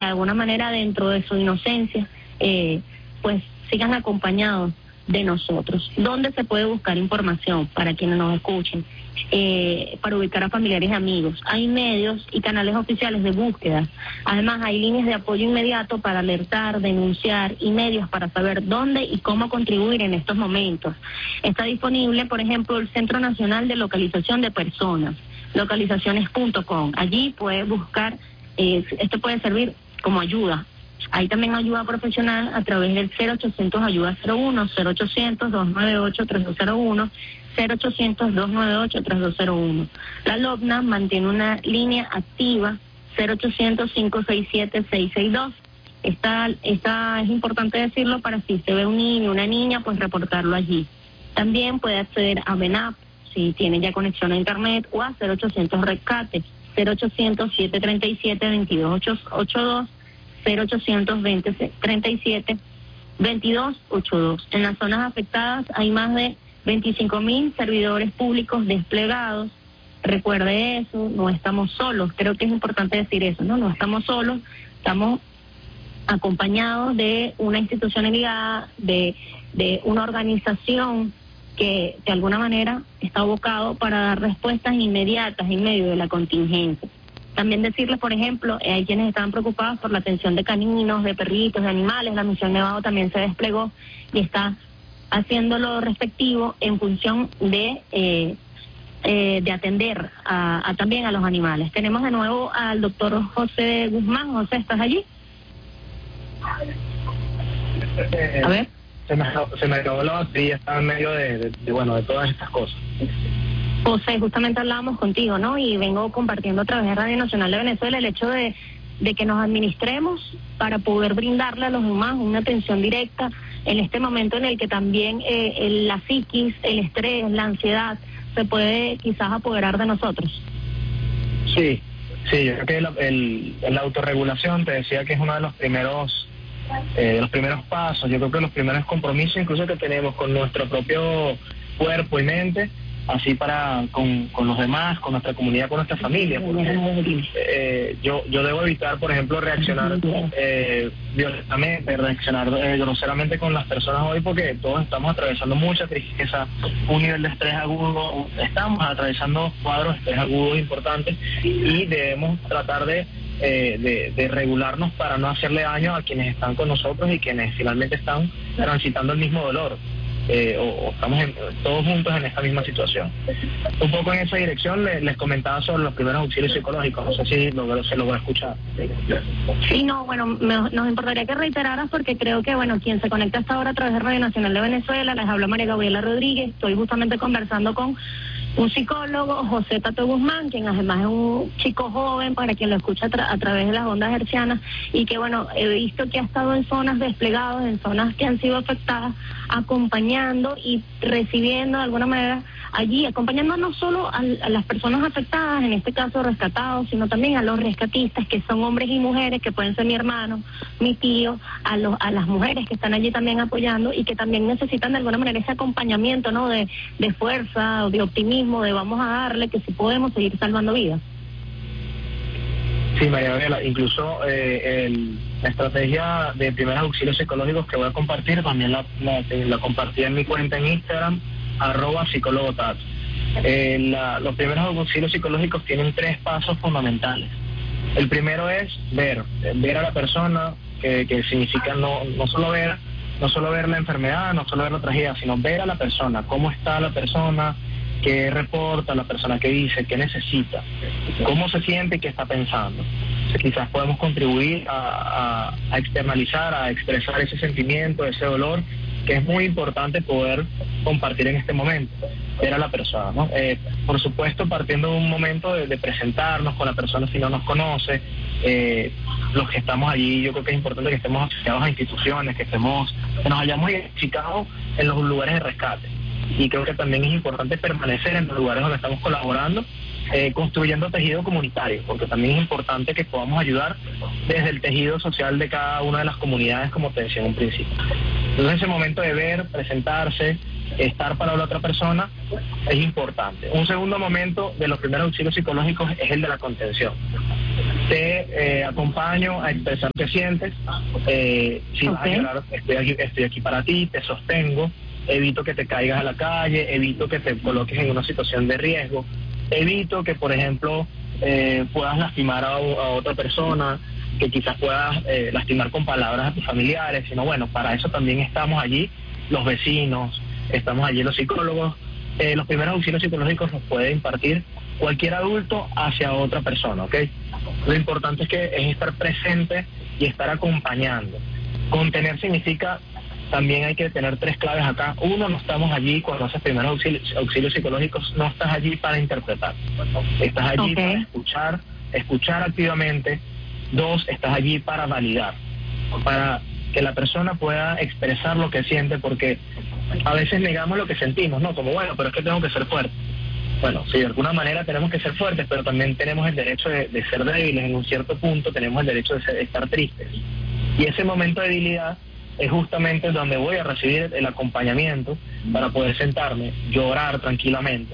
alguna manera dentro de su inocencia, pues sigan acompañados de nosotros. ¿Dónde se puede buscar información para quienes nos escuchen? Para ubicar a familiares y amigos. Hay medios y canales oficiales de búsqueda. Además, hay líneas de apoyo inmediato para alertar, denunciar y medios para saber dónde y cómo contribuir en estos momentos. Está disponible, por ejemplo, el Centro Nacional de Localización de Personas, localizaciones.com. Allí puede buscar, esto puede servir como ayuda. Hay también ayuda profesional a través del 0800 Ayuda 01, 0800 298 3201, 0800 298 3201. La LOCNA mantiene una línea activa 0800 567 662. Esta es importante decirlo para si se ve un niño o una niña, pues reportarlo allí. También puede acceder a BENAP si tiene ya conexión a internet, o a 0800 Rescate, 0800 737 2282, 0800 2037 2282. En las zonas afectadas hay más de 25.000 servidores públicos desplegados. Recuerde eso, no estamos solos. Creo que es importante decir eso, no estamos solos, estamos acompañados de una institucionalidad, de una organización que de alguna manera está abocado para dar respuestas inmediatas en medio de la contingencia. También decirles, por ejemplo, hay quienes estaban preocupados por la atención de caninos, de perritos, de animales. La Misión Nevado también se desplegó y está haciendo lo respectivo en función de atender también a los animales. Tenemos de nuevo al doctor José Guzmán. José, ¿estás allí? A ver. Se me acabó la batería, estaba en medio de todas estas cosas. José, justamente hablábamos contigo, ¿no? Y vengo compartiendo a través de Radio Nacional de Venezuela el hecho de que nos administremos para poder brindarle a los humanos una atención directa en este momento en el que también la psiquis, el estrés, la ansiedad se puede quizás apoderar de nosotros. Sí, yo creo que la autorregulación, te decía que es uno de los primeros pasos. Yo creo que los primeros compromisos incluso que tenemos con nuestro propio cuerpo y mente, así con los demás, con nuestra comunidad, con nuestra familia, porque yo debo evitar, por ejemplo, reaccionar violentamente, reaccionar groseramente con las personas hoy, porque todos estamos atravesando mucha tristeza, un nivel de estrés agudo, estamos atravesando cuadros de estrés agudos importantes, y debemos tratar de regularnos para no hacerle daño a quienes están con nosotros y quienes finalmente están transitando el mismo dolor. O estamos todos juntos en esta misma situación. Un poco en esa dirección les comentaba sobre los primeros auxilios psicológicos, no sé si se logró escuchar. Sí, nos importaría que reiteraras, porque creo que, quien se conecta hasta ahora a través de Radio Nacional de Venezuela, les habla María Gabriela Rodríguez. Estoy justamente conversando con un psicólogo, José Tato Guzmán, quien además es un chico joven, para quien lo escucha a través de las ondas hertzianas, y que he visto que ha estado en zonas desplegadas, en zonas que han sido afectadas, acompañando y recibiendo de alguna manera allí, acompañando no solo a las personas afectadas, en este caso rescatados, sino también a los rescatistas, que son hombres y mujeres, que pueden ser mi hermano, mi tío, a las mujeres que están allí también apoyando y que también necesitan de alguna manera ese acompañamiento, ¿no? De fuerza o de optimismo, de vamos a darle, que si podemos seguir salvando vidas. Sí, María Gabriela, incluso la estrategia de primeros auxilios psicológicos que voy a compartir, también la compartí en mi cuenta en Instagram, @psicólogotat. Los primeros auxilios psicológicos tienen 3 pasos fundamentales. El primero es ver a la persona, que significa no solo ver la enfermedad, no solo ver la tragedia, sino ver a la persona, cómo está la persona, qué reporta la persona, qué dice, qué necesita, cómo se siente y qué está pensando. Quizás podemos contribuir a externalizar, a expresar ese sentimiento, ese dolor, que es muy importante poder compartir en este momento, ver a la persona, ¿no? Por supuesto, partiendo de un momento de presentarnos con la persona si no nos conoce, los que estamos allí, yo creo que es importante que estemos asociados a instituciones, que nos hayamos identificado en los lugares de rescate. Y creo que también es importante permanecer en los lugares donde estamos colaborando, construyendo tejido comunitario, porque también es importante que podamos ayudar desde el tejido social de cada una de las comunidades, como te decía en un principio. Entonces ese momento de ver, presentarse, estar para la otra persona es importante. Un segundo momento de los primeros auxilios psicológicos es el de la contención. te acompaño a expresar lo que sientes. Si vas a llorar, estoy aquí para ti, te sostengo, evito que te caigas a la calle, evito que te coloques en una situación de riesgo, evito que, por ejemplo, puedas lastimar a otra persona, que quizás puedas lastimar con palabras a tus familiares, sino bueno, para eso también estamos allí, los vecinos, estamos allí los psicólogos. Los primeros auxilios psicológicos los puede impartir cualquier adulto hacia otra persona, ¿ok? Lo importante es estar presente y estar acompañando. Contener significa, también hay que tener 3 claves acá. 1, no estamos allí cuando haces primeros auxilios psicológicos, no estás allí para interpretar. Estás allí para escuchar activamente. 2, estás allí para validar, para que la persona pueda expresar lo que siente, porque a veces negamos lo que sentimos, ¿no? Como, bueno, pero es que tengo que ser fuerte. Bueno, sí, de alguna manera tenemos que ser fuertes, pero también tenemos el derecho de ser débiles en un cierto punto, tenemos el derecho de estar tristes. Y ese momento de debilidad es justamente donde voy a recibir el acompañamiento para poder sentarme, llorar tranquilamente,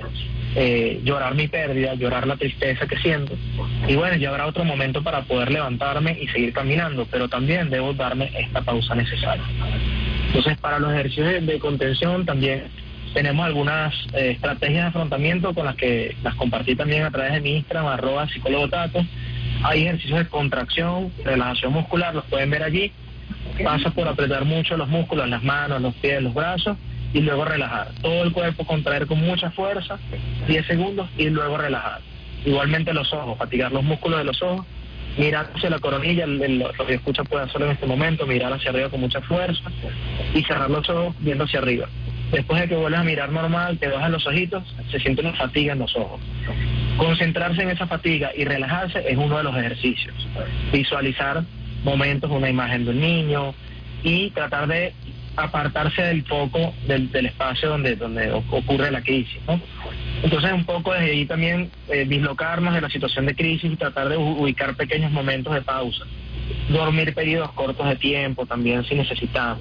llorar mi pérdida, llorar la tristeza que siento, y bueno, ya habrá otro momento para poder levantarme y seguir caminando, pero también debo darme esta pausa necesaria. Entonces, para los ejercicios de contención también tenemos algunas estrategias de afrontamiento con las que las compartí también a través de mi Instagram, @psicólogotato. Hay ejercicios de contracción, relajación muscular, los pueden ver allí. Pasa por apretar mucho los músculos, las manos, los pies, los brazos, y luego relajar. Todo el cuerpo contraer con mucha fuerza, 10 segundos, y luego relajar. Igualmente los ojos, fatigar los músculos de los ojos, mirar hacia la coronilla, lo que escucha puede hacerlo en este momento, mirar hacia arriba con mucha fuerza, y cerrar los ojos viendo hacia arriba. Después de que vuelvas a mirar normal, te bajas los ojitos, se siente una fatiga en los ojos. Concentrarse en esa fatiga y relajarse es uno de los ejercicios. Visualizar momentos, una imagen de un niño, y tratar de apartarse del foco del espacio donde ocurre la crisis, ¿no? Entonces, un poco desde ahí también dislocarnos de la situación de crisis y tratar de ubicar pequeños momentos de pausa. Dormir periodos cortos de tiempo también, si necesitamos.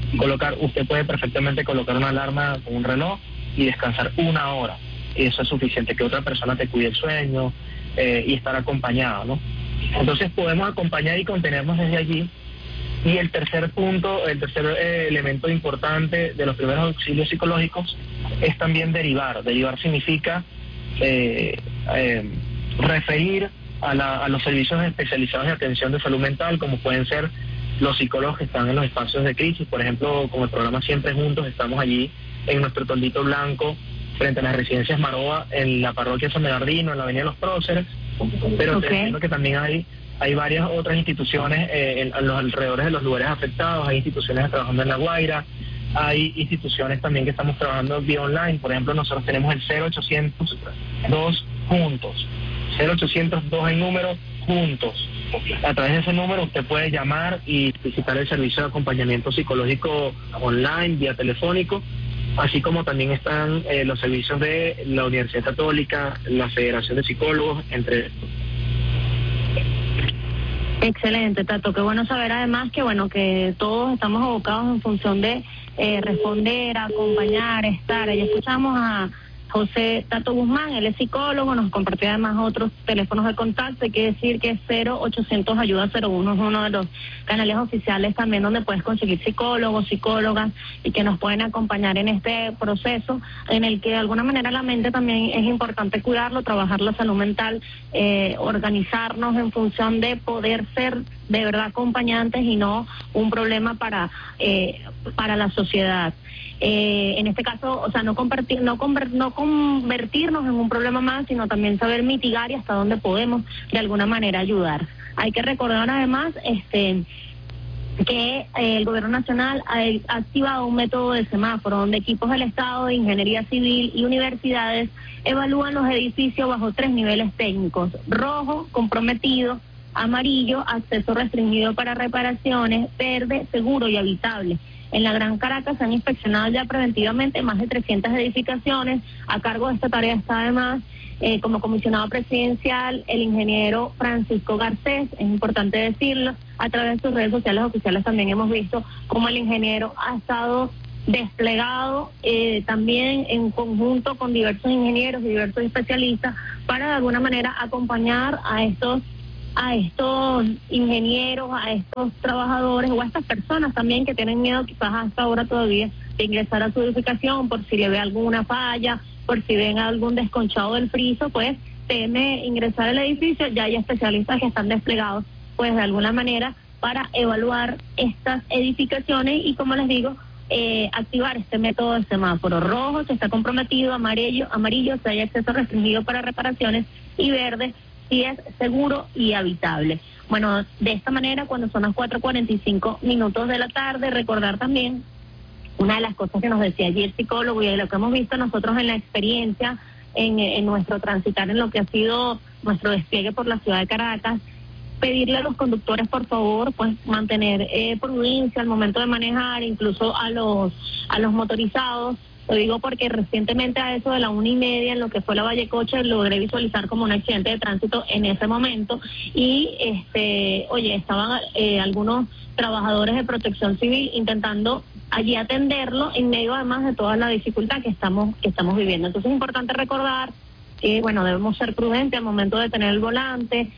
Usted puede perfectamente colocar una alarma con un reloj y descansar 1 hora. Y eso es suficiente, que otra persona te cuide el sueño y estar acompañado, ¿no? Entonces podemos acompañar y contenernos desde allí. Y el tercer punto, el tercer elemento importante de los primeros auxilios psicológicos es también derivar. Derivar significa referir a los servicios especializados de atención de salud mental, como pueden ser los psicólogos que están en los espacios de crisis. Por ejemplo, como el programa Siempre Juntos, estamos allí en nuestro toldito blanco frente a las residencias Maroa, en la parroquia San Bernardino, en la avenida Los Próceres, pero entiendo que también hay varias otras instituciones en los alrededores de los lugares afectados. Hay instituciones trabajando en La Guaira, hay instituciones también que estamos trabajando vía online. Por ejemplo, nosotros tenemos el 0800 2 juntos, 0800 2 en número juntos. A través de ese número usted puede llamar y visitar el servicio de acompañamiento psicológico online, vía telefónico, así como también están los servicios de la Universidad Católica, la Federación de Psicólogos, entre estos. Excelente, Tato. Qué bueno saber además que todos estamos abocados en función de responder, acompañar, estar. Ya escuchamos a José Tato Guzmán, él es psicólogo, nos compartió además otros teléfonos de contacto. Hay que decir que 0800 Ayuda 01 es uno de los canales oficiales también donde puedes conseguir psicólogos, psicólogas, y que nos pueden acompañar en este proceso en el que de alguna manera la mente también es importante cuidarlo, trabajar la salud mental, organizarnos en función de poder ser de verdad acompañantes y no un problema para la sociedad. En este caso, o sea, no convertirnos en un problema más, sino también saber mitigar y hasta dónde podemos de alguna manera ayudar. Hay que recordar además que el Gobierno Nacional ha activado un método de semáforo donde equipos del Estado, de Ingeniería Civil y universidades evalúan los edificios bajo 3 niveles técnicos: rojo, comprometido; amarillo, acceso restringido para reparaciones; verde, seguro y habitable. En la Gran Caracas se han inspeccionado ya preventivamente más de 300 edificaciones. A cargo de esta tarea está además, como comisionado presidencial, el ingeniero Francisco Garcés. Es importante decirlo, a través de sus redes sociales oficiales también hemos visto cómo el ingeniero ha estado desplegado también en conjunto con diversos ingenieros y diversos especialistas para de alguna manera acompañar a estos a estos ingenieros, a estos trabajadores o a estas personas también que tienen miedo quizás hasta ahora todavía de ingresar a su edificación por si le ve alguna falla, por si ven algún desconchado del friso, pues teme ingresar al edificio. Ya hay especialistas que están desplegados pues de alguna manera para evaluar estas edificaciones y, como les digo, activar este método de semáforo. Rojo si está comprometido, amarillo si hay acceso restringido para reparaciones, y verde si es seguro y habitable. Bueno, de esta manera, cuando son las 4:45 de la tarde, recordar también una de las cosas que nos decía allí el psicólogo y de lo que hemos visto nosotros en la experiencia, en nuestro transitar, en lo que ha sido nuestro despliegue por la ciudad de Caracas, pedirle a los conductores, por favor, pues mantener prudencia al momento de manejar, incluso a los motorizados. Lo digo porque recientemente a eso de la 1:30 en lo que fue la Vallecoche logré visualizar como un accidente de tránsito en ese momento y estaban algunos trabajadores de Protección Civil intentando allí atenderlo en medio además de toda la dificultad que estamos viviendo. Entonces es importante recordar que debemos ser prudentes al momento de tener el volante.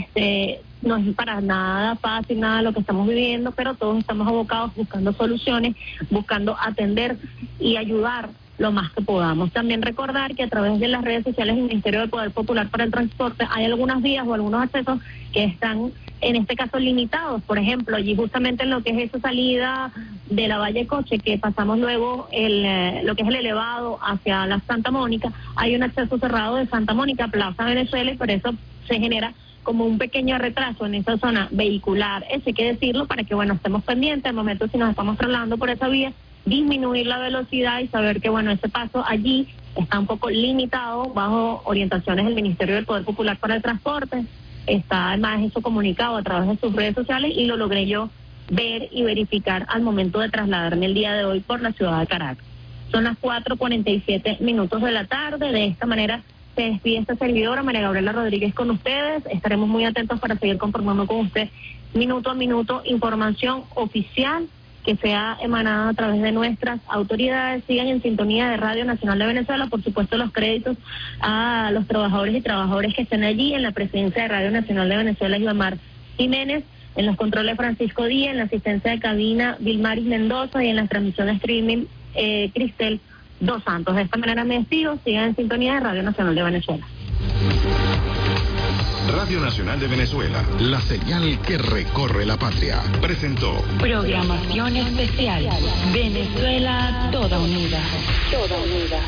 No es para nada fácil nada lo que estamos viviendo, pero todos estamos abocados buscando soluciones, buscando atender y ayudar lo más que podamos. También recordar que a través de las redes sociales del Ministerio del Poder Popular para el Transporte hay algunas vías o algunos accesos que están en este caso limitados. Por ejemplo, allí justamente en lo que es esa salida de la Vallecoche, que pasamos luego lo que es el elevado hacia la Santa Mónica, hay un acceso cerrado de Santa Mónica a Plaza Venezuela y por eso se genera como un pequeño retraso en esa zona vehicular. Eso hay que decirlo para que estemos pendientes al momento si nos estamos trasladando por esa vía, disminuir la velocidad y saber que ese paso allí está un poco limitado bajo orientaciones del Ministerio del Poder Popular para el Transporte. Está además eso comunicado a través de sus redes sociales y lo logré yo ver y verificar al momento de trasladarme el día de hoy por la ciudad de Caracas. Son las 4:47 de la tarde. De esta manera se despide esta servidora, María Gabriela Rodríguez, con ustedes. Estaremos muy atentos para seguir conformando con usted minuto a minuto información oficial que sea emanada a través de nuestras autoridades. Sigan en sintonía de Radio Nacional de Venezuela. Por supuesto, los créditos a los trabajadores y trabajadoras que estén allí. En la presidencia de Radio Nacional de Venezuela, Ivamar Jiménez. En los controles, Francisco Díaz. En la asistencia de cabina, Vilmaris Mendoza. Y en las transmisiones streaming, Cristel Dos Santos. De esta manera me despido. Sigan en sintonía de Radio Nacional de Venezuela. Radio Nacional de Venezuela, la señal que recorre la patria, presentó programación especial. Venezuela toda unida. Toda unida.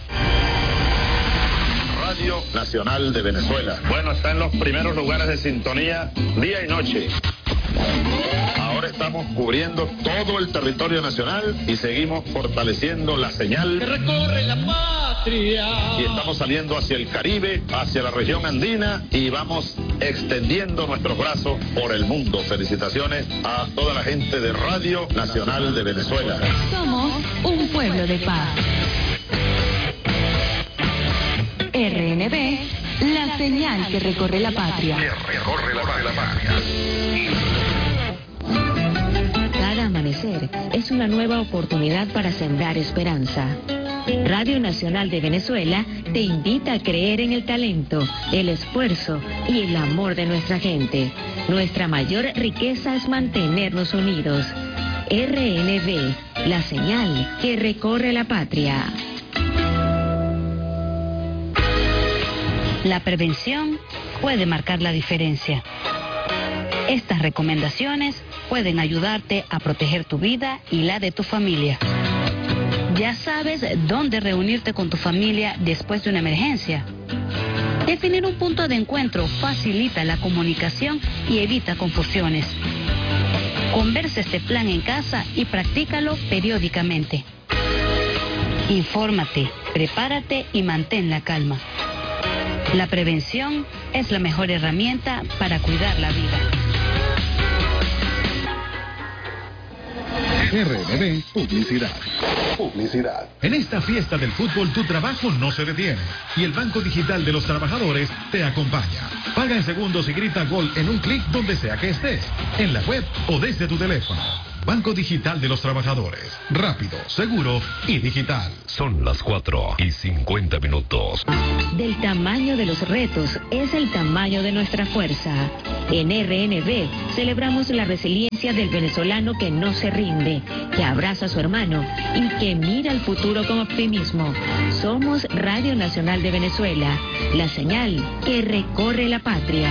Radio Nacional de Venezuela. Bueno, está en los primeros lugares de sintonía día y noche. Ahora estamos cubriendo todo el territorio nacional y seguimos fortaleciendo la señal que recorre la patria. Y estamos saliendo hacia el Caribe, hacia la región andina y vamos extendiendo nuestros brazos por el mundo. Felicitaciones a toda la gente de Radio Nacional de Venezuela. Somos un pueblo de paz. RNB, la señal que recorre la patria. Que recorre la patria. Cada amanecer es una nueva oportunidad para sembrar esperanza. Radio Nacional de Venezuela te invita a creer en el talento, el esfuerzo y el amor de nuestra gente. Nuestra mayor riqueza es mantenernos unidos. RNB, la señal que recorre la patria. La prevención puede marcar la diferencia. Estas recomendaciones pueden ayudarte a proteger tu vida y la de tu familia. Ya sabes dónde reunirte con tu familia después de una emergencia. Definir un punto de encuentro facilita la comunicación y evita confusiones. Conversa este plan en casa y practícalo periódicamente. Infórmate, prepárate y mantén la calma. La prevención es la mejor herramienta para cuidar la vida. RNB Publicidad. En esta fiesta del fútbol tu trabajo no se detiene y el Banco Digital de los Trabajadores te acompaña. Paga en segundos y grita gol en un clic donde sea que estés, en la web o desde tu teléfono. Banco Digital de los Trabajadores. Rápido, seguro y digital. Son las 4:50. Del tamaño de los retos es el tamaño de nuestra fuerza. En RNB celebramos la resiliencia del venezolano que no se rinde, que abraza a su hermano y que mira al futuro con optimismo. Somos Radio Nacional de Venezuela, la señal que recorre la patria.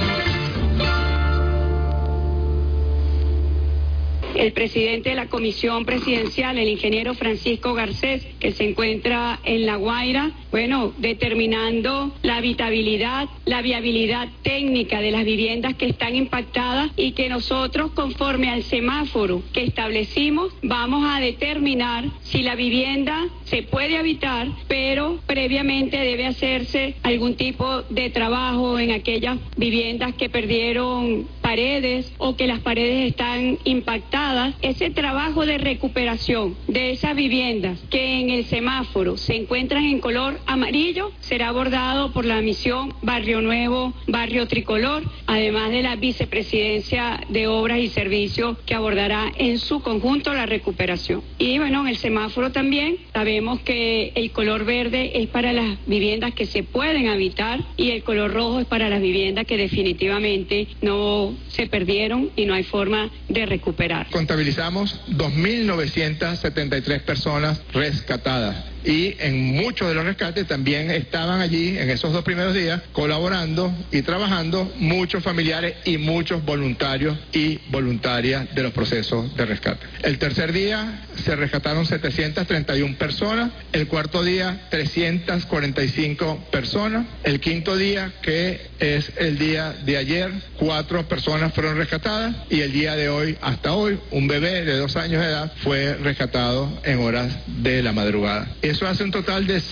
El presidente de la Comisión Presidencial, el ingeniero Francisco Garcés, que se encuentra en La Guaira, determinando la habitabilidad, la viabilidad técnica de las viviendas que están impactadas y que nosotros, conforme al semáforo que establecimos, vamos a determinar si la vivienda se puede habitar, pero previamente debe hacerse algún tipo de trabajo en aquellas viviendas que perdieron paredes o que las paredes están impactadas. Ese trabajo de recuperación de esas viviendas que en el semáforo se encuentran en color amarillo será abordado por la misión Barrio Nuevo, Barrio Tricolor, además de la Vicepresidencia de Obras y Servicios que abordará en su conjunto la recuperación. Y en el semáforo también sabemos que el color verde es para las viviendas que se pueden habitar y el color rojo es para las viviendas que definitivamente no se perdieron y no hay forma de recuperar. Contabilizamos 2.973 personas rescatadas y en muchos de los rescates también estaban allí en esos 2 primeros días colaborando y trabajando muchos familiares y muchos voluntarios y voluntarias de los procesos de rescate. El tercer día se rescataron 731 personas, el cuarto día 345 personas, el quinto día, que es el día de ayer, 4 personas fueron rescatadas y el día de hoy, hasta hoy, un bebé de 2 años de edad fue rescatado en horas de la madrugada. Eso hace un total de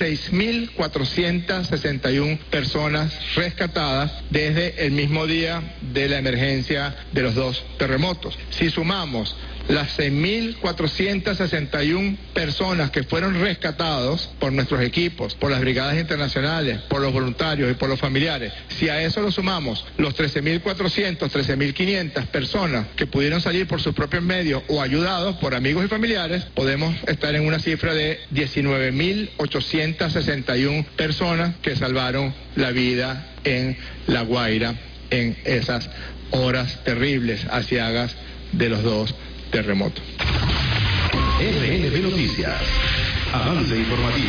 6.461 personas rescatadas desde el mismo día de la emergencia de los 2 terremotos. Si sumamos las 6.461 personas que fueron rescatados por nuestros equipos, por las brigadas internacionales, por los voluntarios y por los familiares, si a eso lo sumamos los 13.400, 13.500 personas que pudieron salir por sus propios medios o ayudados por amigos y familiares, podemos estar en una cifra de 19.861 personas que salvaron la vida en La Guaira en esas horas terribles, aciagas de los 2 terremotos. RNB Noticias. Avance informativo.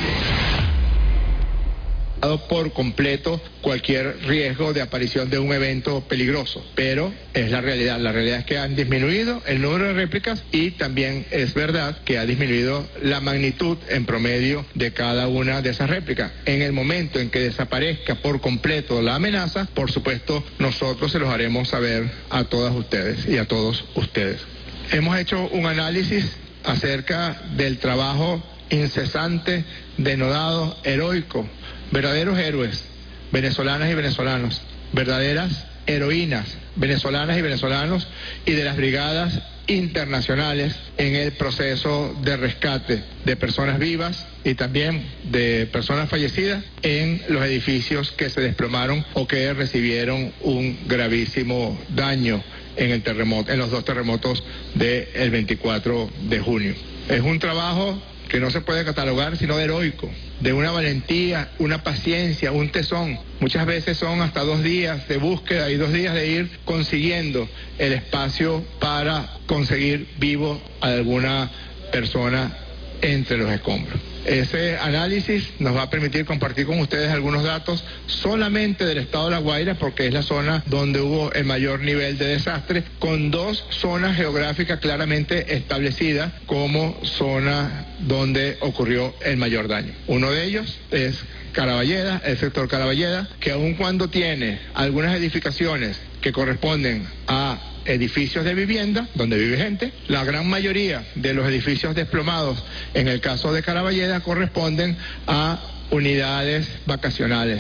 Por completo cualquier riesgo de aparición de un evento peligroso, pero es la realidad. La realidad es que han disminuido el número de réplicas y también es verdad que ha disminuido la magnitud en promedio de cada una de esas réplicas. En el momento en que desaparezca por completo la amenaza, por supuesto, nosotros se los haremos saber a todas ustedes y a todos ustedes. Hemos hecho un análisis acerca del trabajo incesante, denodado, heroico, verdaderos héroes, venezolanas y venezolanos, verdaderas heroínas, venezolanas y venezolanos, y de las brigadas internacionales en el proceso de rescate de personas vivas y también de personas fallecidas en los edificios que se desplomaron o que recibieron un gravísimo daño en el terremoto, en los 2 terremotos del 24 de junio. Es un trabajo que no se puede catalogar sino de heroico, de una valentía, una paciencia, un tesón. Muchas veces son hasta 2 días de búsqueda y 2 días de ir consiguiendo el espacio para conseguir vivo a alguna persona entre los escombros. Ese análisis nos va a permitir compartir con ustedes algunos datos solamente del estado de La Guaira, porque es la zona donde hubo el mayor nivel de desastre, con 2 zonas geográficas claramente establecidas como zona donde ocurrió el mayor daño. Uno de ellos es Caraballeda, el sector Caraballeda, que aun cuando tiene algunas edificaciones que corresponden a edificios de vivienda, donde vive gente, la gran mayoría de los edificios desplomados, en el caso de Caraballeda, corresponden a unidades vacacionales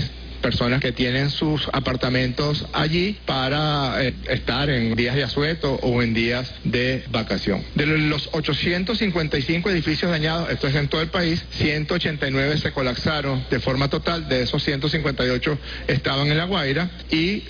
personas que tienen sus apartamentos allí para estar en días de asueto o en días de vacación. De los 855 edificios dañados, esto es en todo el país, 189 se colapsaron de forma total, de esos 158 estaban en La Guaira y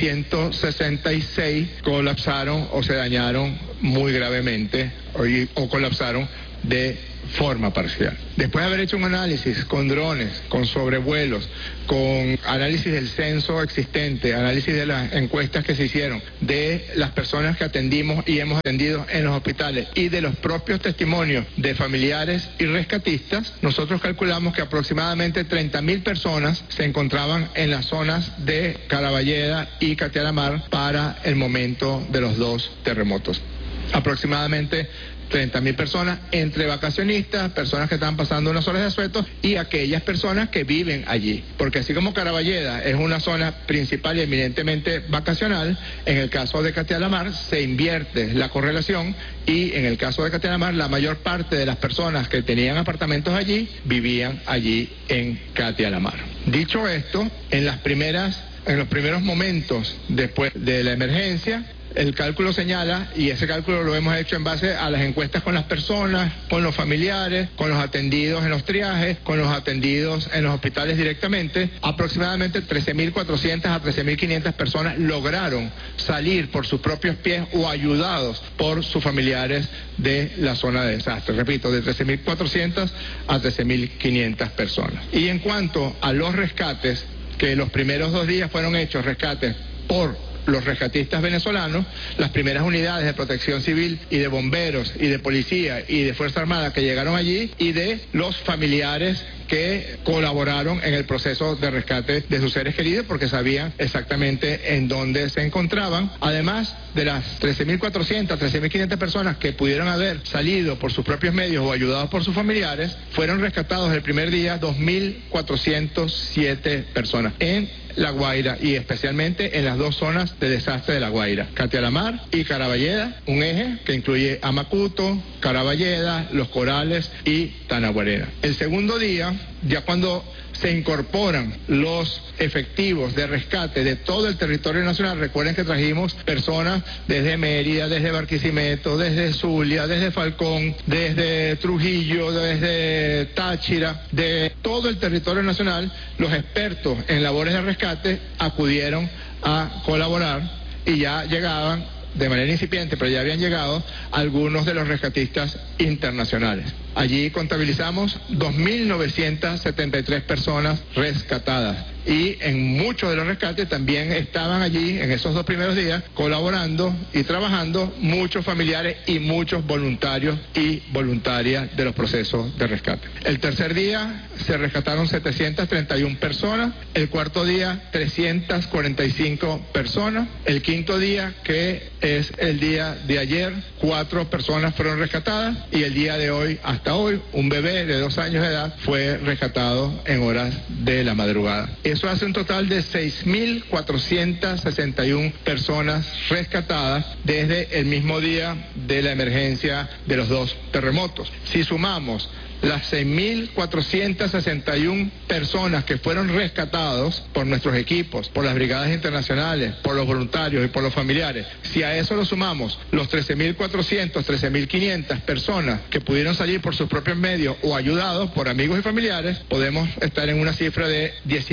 666 colapsaron o se dañaron muy gravemente o colapsaron de forma parcial. Después de haber hecho un análisis con drones, con sobrevuelos, con análisis del censo existente, análisis de las encuestas que se hicieron, de las personas que atendimos y hemos atendido en los hospitales y de los propios testimonios de familiares y rescatistas, nosotros calculamos que aproximadamente 30.000 personas se encontraban en las zonas de Caraballeda y Catealamar para el momento de los dos terremotos. Aproximadamente 30.000 personas, entre vacacionistas, personas que están pasando unas horas de asueto y aquellas personas que viven allí. Porque así como Caraballeda es una zona principal y eminentemente vacacional, en el caso de Catealamar se invierte la correlación y en el caso de Catealamar la mayor parte de las personas que tenían apartamentos allí vivían allí en Catealamar. Dicho esto, en los primeros momentos después de la emergencia, el cálculo señala, y ese cálculo lo hemos hecho en base a las encuestas con las personas, con los familiares, con los atendidos en los triajes, con los atendidos en los hospitales directamente, aproximadamente 13.400 a 13.500 personas lograron salir por sus propios pies o ayudados por sus familiares de la zona de desastre. Repito, de 13.400 a 13.500 personas. Y en cuanto a los rescates, que los primeros 2 días fueron hechos rescates por los rescatistas venezolanos, las primeras unidades de protección civil y de bomberos y de policía y de Fuerza Armada que llegaron allí y de los familiares que colaboraron en el proceso de rescate de sus seres queridos porque sabían exactamente en dónde se encontraban. Además de las 13.400, 13.500 personas que pudieron haber salido por sus propios medios o ayudados por sus familiares, fueron rescatados el primer día 2.407 personas en La Guaira y especialmente en las dos zonas de desastre de La Guaira, Catealamar y Caraballeda, un eje que incluye a Macuto, Caraballeda, Los Corales y Tanaguarena. El segundo día, ya cuando se incorporan los efectivos de rescate de todo el territorio nacional, recuerden que trajimos personas desde Mérida, desde Barquisimeto, desde Zulia, desde Falcón, desde Trujillo, desde Táchira, de todo el territorio nacional, los expertos en labores de rescate acudieron a colaborar y ya llegaban de manera incipiente, pero ya habían llegado algunos de los rescatistas internacionales. Allí contabilizamos 2.973 personas rescatadas y en muchos de los rescates también estaban allí en esos 2 primeros días colaborando y trabajando muchos familiares y muchos voluntarios y voluntarias de los procesos de rescate. El tercer día se rescataron 731 personas, el cuarto día 345 personas, el quinto día, que es el día de ayer, 4 personas fueron rescatadas y el día de hoy, hasta hoy, un bebé de 2 años de edad fue rescatado en horas de la madrugada. Eso hace un total de 6.461 personas rescatadas desde el mismo día de la emergencia de los 2 terremotos. Si sumamos las 6.461 personas que fueron rescatados por nuestros equipos, por las brigadas internacionales, por los voluntarios y por los familiares, si a eso lo sumamos los 13.400, 13.500 personas que pudieron salir por sus propios medios o ayudados por amigos y familiares, podemos estar en una cifra de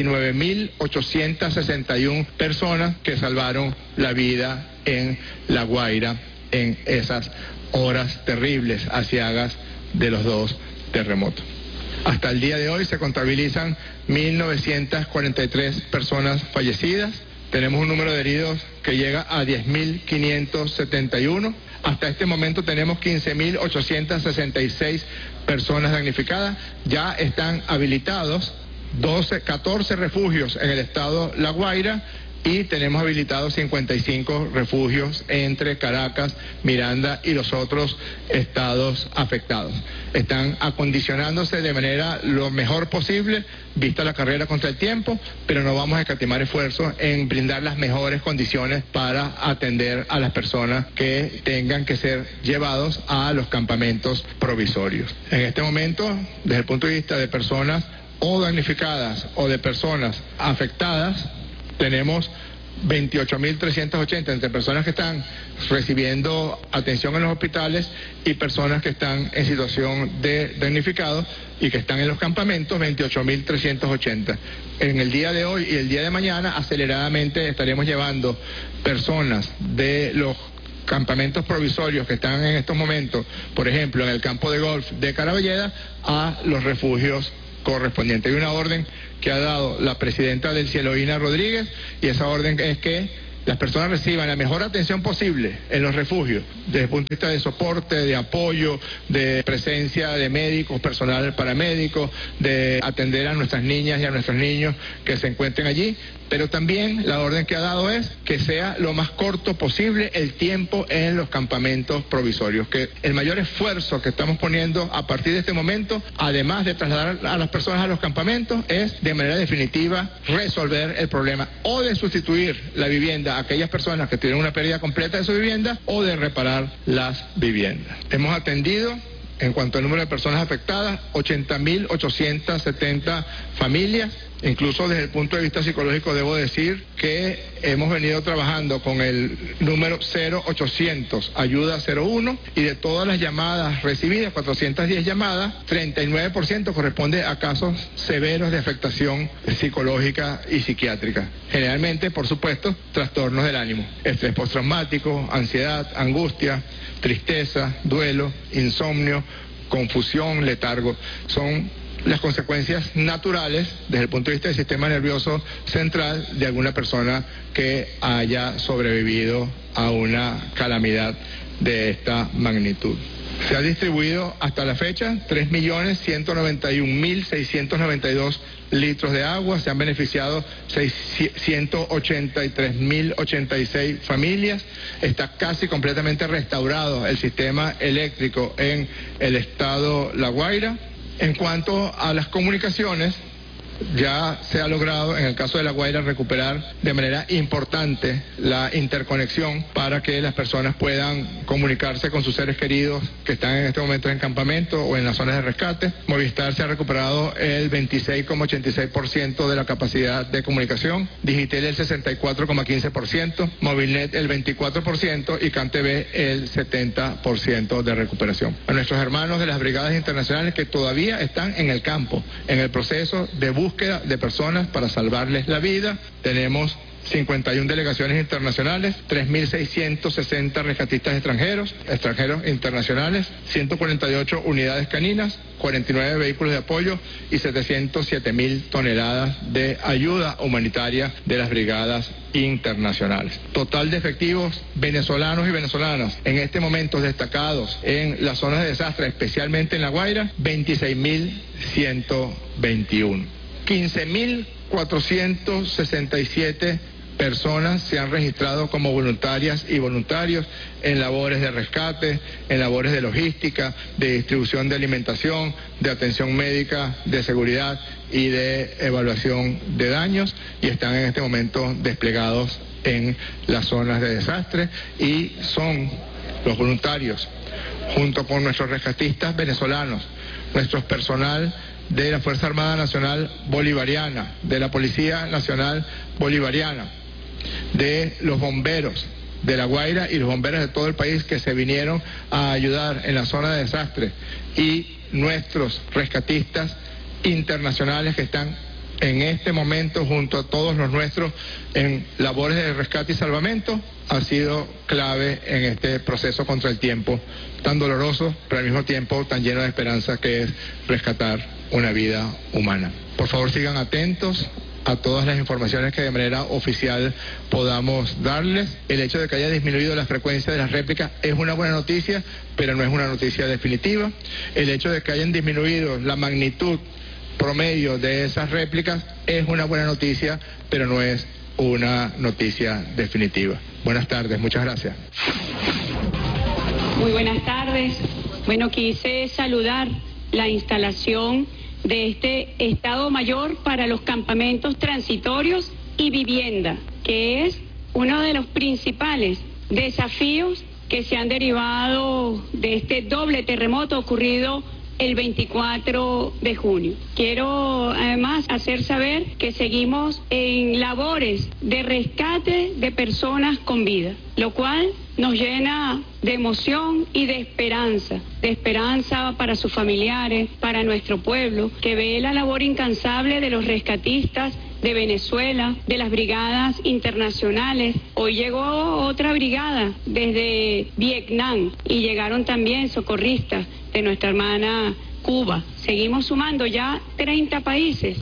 19.861 personas que salvaron la vida en La Guaira en esas horas terribles, aciagas de los 2 terremotos. Hasta el día de hoy se contabilizan 1.943 personas fallecidas. Tenemos un número de heridos que llega a 10.571. Hasta este momento tenemos 15.866 personas damnificadas. Ya están habilitados 14 refugios en el estado La Guaira y tenemos habilitados 55 refugios entre Caracas, Miranda y los otros estados afectados. Están acondicionándose de manera lo mejor posible, vista la carrera contra el tiempo, pero no vamos a escatimar esfuerzos en brindar las mejores condiciones para atender a las personas que tengan que ser llevados a los campamentos provisorios. En este momento, desde el punto de vista de personas o damnificadas o de personas afectadas, tenemos 28.380 entre personas que están recibiendo atención en los hospitales y personas que están en situación de damnificados y que están en los campamentos, 28.380. En el día de hoy y el día de mañana, aceleradamente estaremos llevando personas de los campamentos provisorios que están en estos momentos, por ejemplo, en el campo de golf de Caraballeda, a los refugios correspondientes. Hay una orden que ha dado la presidenta del Cieloína Rodríguez, y esa orden es que las personas reciban la mejor atención posible en los refugios, desde el punto de vista de soporte, de apoyo, de presencia de médicos, personal paramédico, de atender a nuestras niñas y a nuestros niños que se encuentren allí, pero también la orden que ha dado es que sea lo más corto posible el tiempo en los campamentos provisorios, que el mayor esfuerzo que estamos poniendo a partir de este momento, además de trasladar a las personas a los campamentos, es de manera definitiva resolver el problema o de sustituir la vivienda a aquellas personas que tienen una pérdida completa de su vivienda o de reparar las viviendas. Hemos atendido, en cuanto al número de personas afectadas, 80.870 familias. Incluso desde el punto de vista psicológico debo decir que hemos venido trabajando con el número 0800, ayuda 01, y de todas las llamadas recibidas, 410 llamadas, 39% corresponde a casos severos de afectación psicológica y psiquiátrica. Generalmente, por supuesto, trastornos del ánimo, estrés postraumático, ansiedad, angustia, tristeza, duelo, insomnio, confusión, letargo. Son las consecuencias naturales desde el punto de vista del sistema nervioso central de alguna persona que haya sobrevivido a una calamidad de esta magnitud. Se ha distribuido hasta la fecha 3.191.692 litros de agua, se han beneficiado 183.086 familias, está casi completamente restaurado el sistema eléctrico en el estado La Guaira. En cuanto a las comunicaciones, ya se ha logrado en el caso de La Guaira recuperar de manera importante la interconexión para que las personas puedan comunicarse con sus seres queridos que están en este momento en campamento o en las zonas de rescate. Movistar se ha recuperado el 26,86% de la capacidad de comunicación, Digitel el 64,15%, Movilnet el 24% y CanTV el 70% de recuperación. A nuestros hermanos de las brigadas internacionales que todavía están en el campo, en el proceso de búsqueda de personas para salvarles la vida, tenemos 51 delegaciones internacionales, 3.660 rescatistas extranjeros internacionales, 148 unidades caninas, 49 vehículos de apoyo y 707.000 toneladas de ayuda humanitaria de las brigadas internacionales. Total de efectivos venezolanos y venezolanas en este momento destacados en las zonas de desastre, especialmente en La Guaira, 26.121. 15.467 personas se han registrado como voluntarias y voluntarios en labores de rescate, en labores de logística, de distribución de alimentación, de atención médica, de seguridad y de evaluación de daños, y están en este momento desplegados en las zonas de desastre, y son los voluntarios, junto con nuestros rescatistas venezolanos, nuestro personal de la Fuerza Armada Nacional Bolivariana, de la Policía Nacional Bolivariana, de los bomberos de La Guaira y los bomberos de todo el país que se vinieron a ayudar en la zona de desastre, y nuestros rescatistas internacionales que están en este momento junto a todos los nuestros en labores de rescate y salvamento, ha sido clave en este proceso contra el tiempo tan doloroso, pero al mismo tiempo tan lleno de esperanza, que es rescatar una vida humana. Por favor, sigan atentos a todas las informaciones que de manera oficial podamos darles. El hecho de que haya disminuido la frecuencia de las réplicas es una buena noticia, pero no es una noticia definitiva. El hecho de que hayan disminuido la magnitud promedio de esas réplicas es una buena noticia, pero no es una noticia definitiva. Buenas tardes, muchas gracias. Muy buenas tardes. Bueno, quise saludar la instalación de este Estado Mayor para los campamentos transitorios y vivienda, que es uno de los principales desafíos que se han derivado de este doble terremoto ocurrido el 24 de junio. Quiero además hacer saber que seguimos en labores de rescate de personas con vida, lo cual nos llena de emoción y de esperanza para sus familiares, para nuestro pueblo, que ve la labor incansable de los rescatistas de Venezuela, de las brigadas internacionales. Hoy llegó otra brigada desde Vietnam y llegaron también socorristas de nuestra hermana Cuba. Seguimos sumando ya 30 países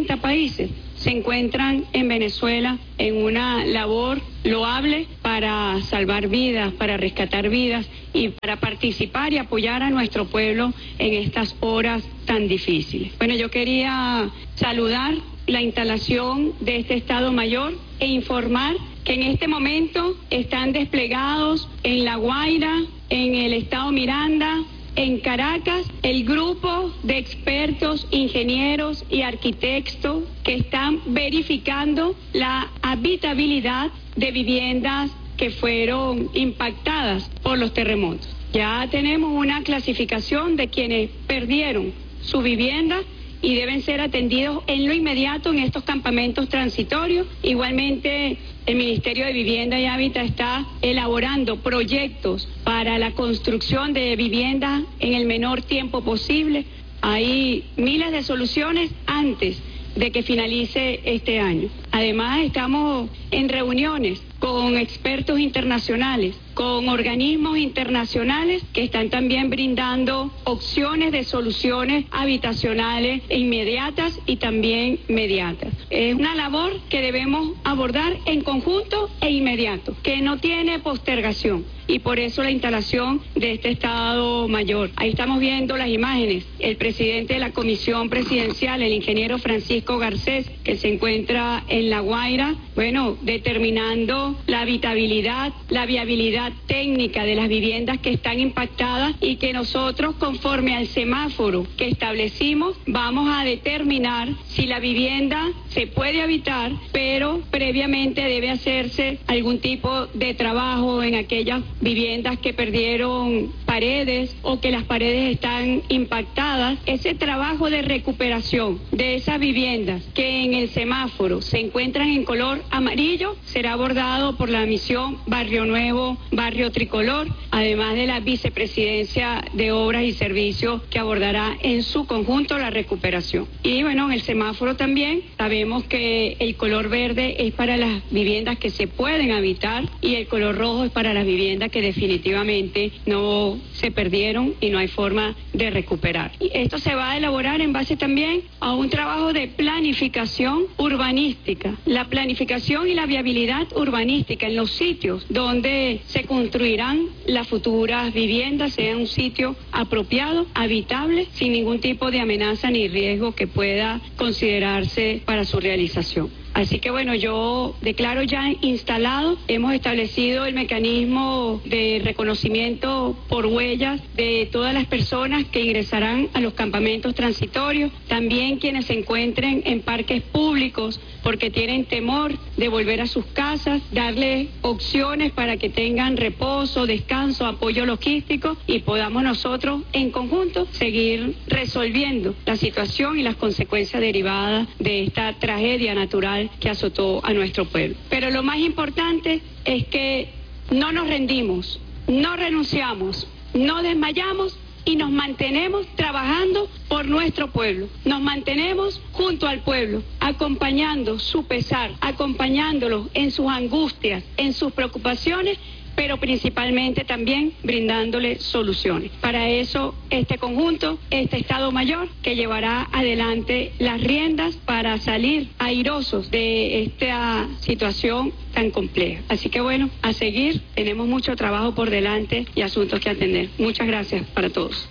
se encuentran en Venezuela en una labor loable para salvar vidas, para rescatar vidas y para participar y apoyar a nuestro pueblo en estas horas tan difíciles. Bueno, yo quería saludar la instalación de este Estado Mayor e informar que en este momento están desplegados en La Guaira, en el Estado Miranda, en Caracas, el grupo de expertos, ingenieros y arquitectos que están verificando la habitabilidad de viviendas que fueron impactadas por los terremotos. Ya tenemos una clasificación de quienes perdieron su vivienda y deben ser atendidos en lo inmediato en estos campamentos transitorios. Igualmente, el Ministerio de Vivienda y Hábitat está elaborando proyectos para la construcción de viviendas en el menor tiempo posible. Hay miles de soluciones antes de que finalice este año. Además, estamos en reuniones con expertos internacionales, con organismos internacionales que están también brindando opciones de soluciones habitacionales inmediatas y también mediatas. Es una labor que debemos abordar en conjunto e inmediato, que no tiene postergación. Y por eso la instalación de este Estado Mayor. Ahí estamos viendo las imágenes. El presidente de la Comisión Presidencial, el ingeniero Francisco Garcés, que se encuentra en La Guaira, bueno, determinando la habitabilidad, la viabilidad técnica de las viviendas que están impactadas y que nosotros, conforme al semáforo que establecimos, vamos a determinar si la vivienda se puede habitar, pero previamente debe hacerse algún tipo de trabajo en aquellas viviendas que perdieron paredes o que las paredes están impactadas. Ese trabajo de recuperación de esas viviendas que en el semáforo se encuentran en color amarillo será abordado por la misión Barrio Nuevo, Barrio Tricolor, además de la Vicepresidencia de Obras y Servicios que abordará en su conjunto la recuperación. Y bueno, en el semáforo también sabemos que el color verde es para las viviendas que se pueden habitar y el color rojo es para las viviendas que definitivamente no se perdieron y no hay forma de recuperar. Y esto se va a elaborar en base también a un trabajo de planificación urbanística. La planificación y la viabilidad urbanística en los sitios donde se construirán las futuras viviendas sea un sitio apropiado, habitable, sin ningún tipo de amenaza ni riesgo que pueda considerarse para su realización. Así que bueno, yo declaro ya instalado, hemos establecido el mecanismo de reconocimiento por huellas de todas las personas que ingresarán a los campamentos transitorios, también quienes se encuentren en parques públicos porque tienen temor de volver a sus casas, darles opciones para que tengan reposo, descanso, apoyo logístico y podamos nosotros en conjunto seguir resolviendo la situación y las consecuencias derivadas de esta tragedia natural que azotó a nuestro pueblo. Pero lo más importante es que no nos rendimos, no renunciamos, no desmayamos y nos mantenemos trabajando por nuestro pueblo. Nos mantenemos junto al pueblo, acompañando su pesar, acompañándolos en sus angustias, en sus preocupaciones, pero principalmente también brindándole soluciones. Para eso, este conjunto, este Estado Mayor, que llevará adelante las riendas para salir airosos de esta situación tan compleja. Así que bueno, a seguir, tenemos mucho trabajo por delante y asuntos que atender. Muchas gracias para todos.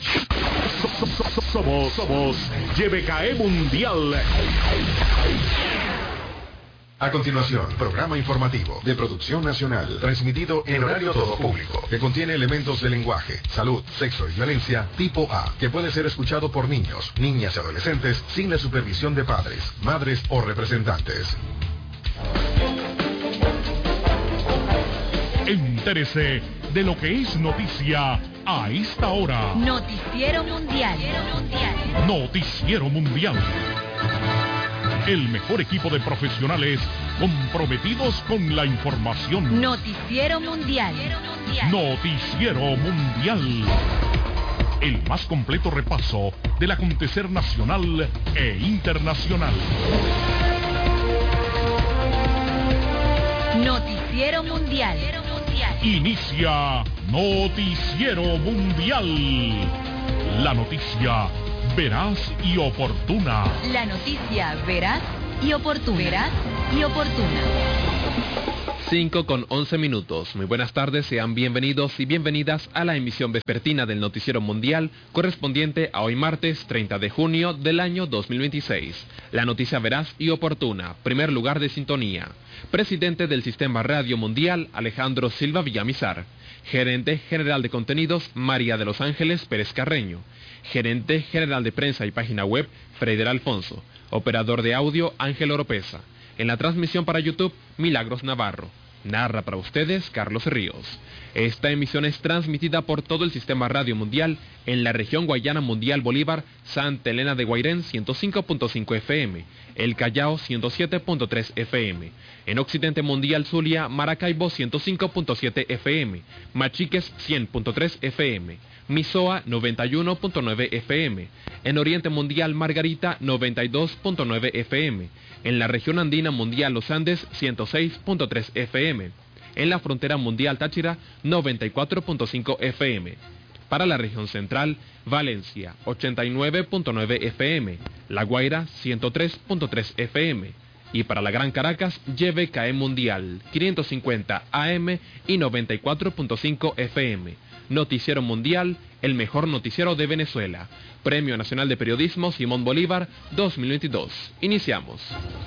Somos YBKE Mundial. A continuación, programa informativo de producción nacional, transmitido en horario todo público, que contiene elementos de lenguaje, salud, sexo y violencia tipo A, que puede ser escuchado por niños, niñas y adolescentes sin la supervisión de padres, madres o representantes. Entérese de lo que es noticia a esta hora. Noticiero Mundial. Noticiero Mundial. El mejor equipo de profesionales comprometidos con la información. Noticiero Mundial. Noticiero Mundial. El más completo repaso del acontecer nacional e internacional. Noticiero Mundial. Inicia Noticiero Mundial. La noticia veraz y oportuna. La noticia veraz y oportuna. 5:11. Muy buenas tardes, sean bienvenidos y bienvenidas a la emisión vespertina del Noticiero Mundial correspondiente a hoy martes 30 de junio del año 2026. La noticia veraz y oportuna, primer lugar de sintonía. Presidente del Sistema Radio Mundial, Alejandro Silva Villamizar. Gerente General de Contenidos, María de los Ángeles Pérez Carreño. Gerente General de Prensa y Página Web, Freider Alfonso. Operador de audio, Ángel Oropesa. En la transmisión para YouTube, Milagros Navarro. Narra para ustedes Carlos Ríos. Esta emisión es transmitida por todo el Sistema Radio Mundial en la región Guayana Mundial Bolívar, Santa Elena de Guairén 105.5 FM, El Callao 107.3 FM, en Occidente Mundial Zulia, Maracaibo 105.7 FM, Machiques 100.3 FM, Misoa 91.9 FM, en Oriente Mundial Margarita 92.9 FM, en la región andina mundial Los Andes 106.3 FM, en la frontera mundial Táchira 94.5 FM, para la región central Valencia 89.9 FM, La Guaira 103.3 FM, y para la Gran Caracas YBKE Mundial 550 AM y 94.5 FM. Noticiero Mundial, el mejor noticiero de Venezuela. Premio Nacional de Periodismo Simón Bolívar 2022. Iniciamos.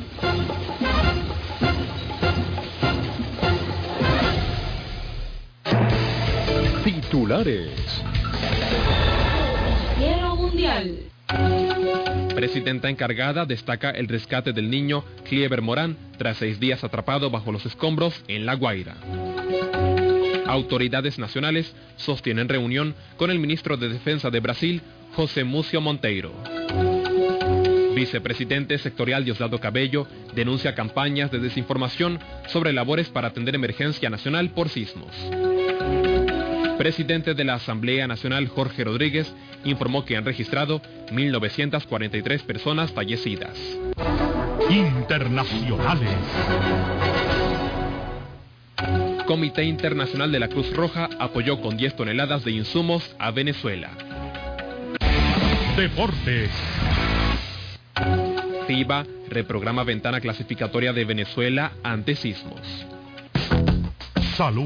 Titulares. Noticiero Mundial. Presidenta encargada destaca el rescate del niño Cliever Morán tras 6 días atrapado bajo los escombros en La Guaira. Autoridades nacionales sostienen reunión con el ministro de Defensa de Brasil, José Múcio Monteiro. Vicepresidente sectorial Diosdado Cabello denuncia campañas de desinformación sobre labores para atender emergencia nacional por sismos. Presidente de la Asamblea Nacional Jorge Rodríguez informó que han registrado 1.943 personas fallecidas. Internacionales. Comité Internacional de la Cruz Roja apoyó con 10 toneladas de insumos a Venezuela. Deportes. FIBA reprograma ventana clasificatoria de Venezuela ante sismos. Salud.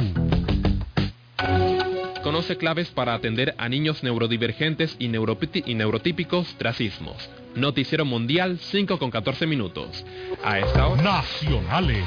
Conoce claves para atender a niños neurodivergentes y neurotípicos tras sismos. Noticiero Mundial 5:14. A esta hora. Nacionales.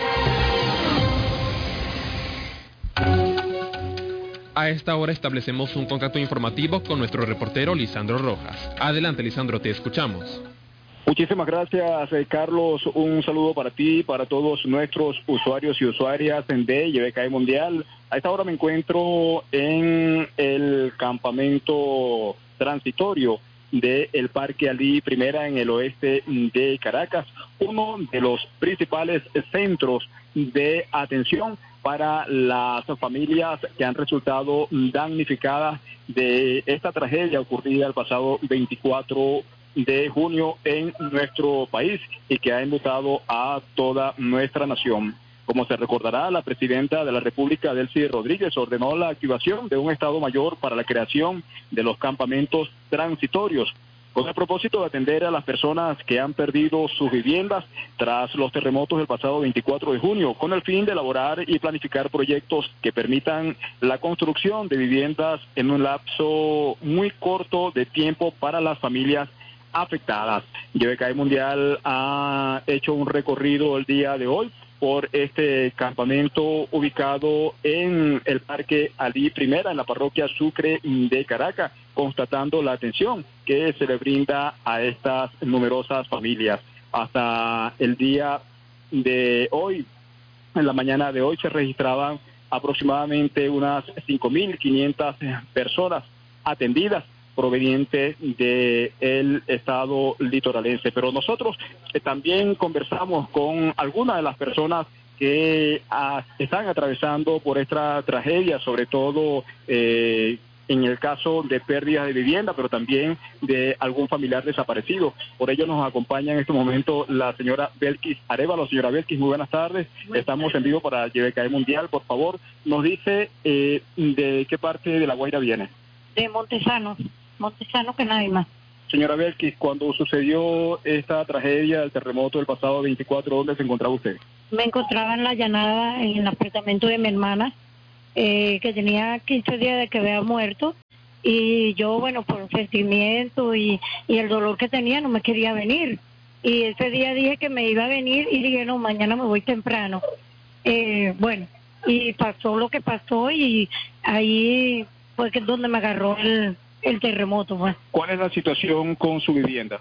A esta hora establecemos un contacto informativo con nuestro reportero Lisandro Rojas. Adelante, Lisandro, te escuchamos. Muchísimas gracias, Carlos. Un saludo para ti y para todos nuestros usuarios y usuarias de YBKE Mundial. A esta hora me encuentro en el campamento transitorio del Parque Alí Primera en el oeste de Caracas, uno de los principales centros de atención para las familias que han resultado damnificadas de esta tragedia ocurrida el pasado 24 de junio en nuestro país y que ha enlutado a toda nuestra nación. Como se recordará, la presidenta de la República, Delcy Rodríguez, ordenó la activación de un Estado Mayor para la creación de los campamentos transitorios, con el propósito de atender a las personas que han perdido sus viviendas tras los terremotos del pasado 24 de junio, con el fin de elaborar y planificar proyectos que permitan la construcción de viviendas en un lapso muy corto de tiempo para las familias afectadas. YBKE Mundial ha hecho un recorrido el día de hoy por este campamento ubicado en el Parque Alí Primera, en la parroquia Sucre de Caracas, constatando la atención que se le brinda a estas numerosas familias. Hasta el día de hoy, en la mañana de hoy, se registraban aproximadamente unas 5.500 personas atendidas provenientes del estado litoralense. Pero nosotros también conversamos con algunas de las personas que están atravesando por esta tragedia, sobre todo en el caso de pérdidas de vivienda, pero también de algún familiar desaparecido. Por ello nos acompaña en este momento la señora Belkis Arévalo. Señora Belkis, muy buenas tardes. Estamos en vivo para YBKE Mundial. Por favor, nos dice de qué parte de La Guaira viene. De Montesano que nadie más. Señora Belkis, cuando sucedió esta tragedia, el terremoto del pasado 24, ¿dónde se encontraba usted? Me encontraba en la llanada, en el apartamento de mi hermana, que tenía 15 días de que había muerto, y yo, bueno, por el sentimiento y el dolor que tenía, no me quería venir. Y ese día dije que me iba a venir y dije, no, mañana me voy temprano. Bueno, y pasó lo que pasó y ahí fue que es donde me agarró el terremoto. Pues. ¿Cuál es la situación con su vivienda?